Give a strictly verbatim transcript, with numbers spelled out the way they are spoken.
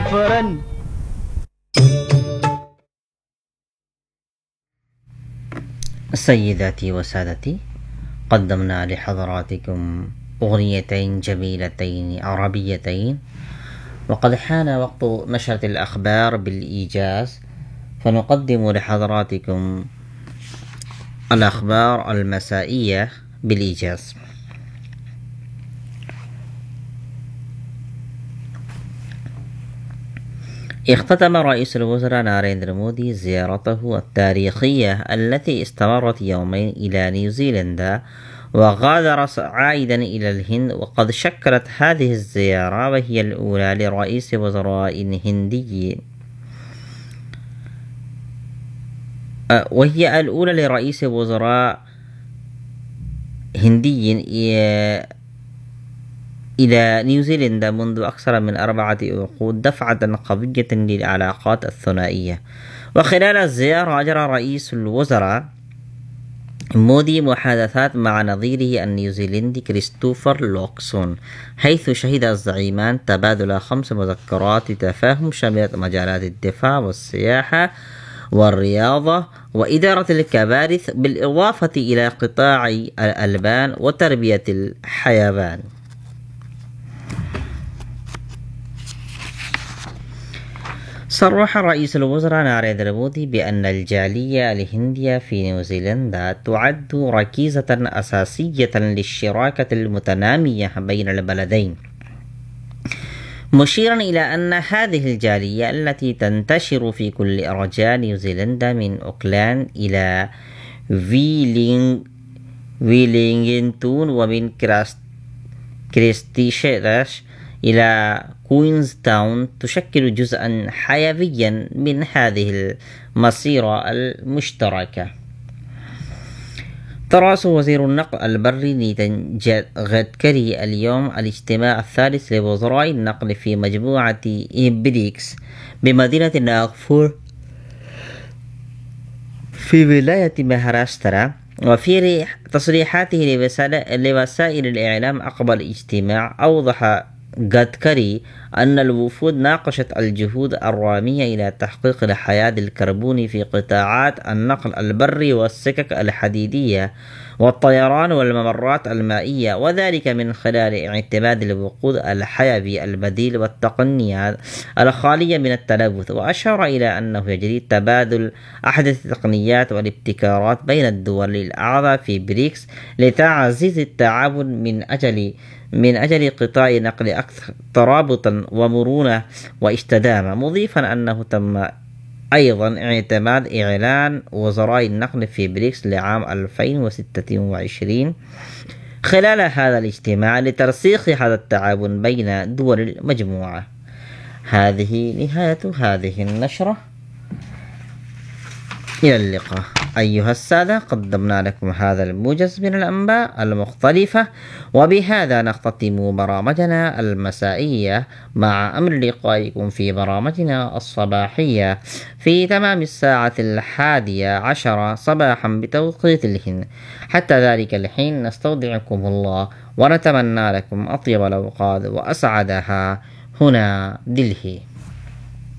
سفرا. سيداتي وسادتي، قدمنا لحضراتكم أغنيتين جميلتين عربيتين، وقد حان وقت نشرة الأخبار بالإيجاز، فنقدم لحضراتكم الأخبار المسائية بالإيجاز. اختتم رئيس الوزراء ناريندرا مودي زيارته التاريخية التي استمرت يومين إلى نيوزيلندا، وغادر عائدا إلى الهند. وقد شكلت هذه الزيارة وهي الأولى لرئيس وزراء هندي وهي الأولى لرئيس وزراء هندي إلى نيوزيلندا منذ أكثر من أربعة عقود، دفعة قوية للعلاقات الثنائية. وخلال الزيارة أجرى رئيس الوزراء مودي محادثات مع نظيره النيوزيلندي كريستوفر لوكسون، حيث شهد الزعيمان تبادل خمس مذكرات تفاهم شملت مجالات الدفاع والسياحة والرياضة وإدارة الكوارث، بالإضافة إلى قطاع الألبان وتربية الحيوان. صرح رئيس الوزراء ناريندرا مودي بأن الجالية الهندية في نيوزيلندا تعد ركيزة أساسية للشراكة المتنامية بين البلدين، مشيرا إلى أن هذه الجالية التي تنتشر في كل أرجاء نيوزيلندا من أوكلاند إلى ويلينغ ويلينغتون ومن كريستيشيرش إلى كوينز تاون تشكل جزءا حيويا من هذه المسيرة المشتركة. تراس وزير النقل البري نيتن غدكري اليوم الاجتماع الثالث لوزراء النقل في مجموعة بريكس بمدينة ناغبور في ولاية مهاراشترا. وفي تصريحاته لوسائل الإعلام عقب الاجتماع، أوضح غدكري أن الوفود ناقشت الجهود الرامية إلى تحقيق الحياد الكربوني في قطاعات النقل البري والسكك الحديدية والطيران والممرات المائية، وذلك من خلال اعتماد الوقود الحيوي البديل والتقنيات الخالية من التلوث. وأشار إلى أنه يجري تبادل أحدث التقنيات والابتكارات بين الدول الأعضاء في بريكس لتعزيز التعاون من أجل من أجل قطاع نقل أكثر ترابطا ومرونة واستدامة، مضيفا أنه تم أيضا اعتماد إعلان وزراء النقل في بريكس لعام ألفين وستة وعشرين خلال هذا الاجتماع لترسيخ هذا التعاون بين دول المجموعة. هذه نهاية هذه النشرة، إلى اللقاء أيها السادة. قدمنا لكم هذا الموجز من الأنباء المختلفة، وبهذا نختتم برامجنا المسائية مع أمر لقائكم في برامجنا الصباحية في تمام الساعة الحادية عشرة صباحا بتوقيت الهند. حتى ذلك الحين نستودعكم الله ونتمنى لكم أطيب الأوقات وأسعدها. هنا دلهي.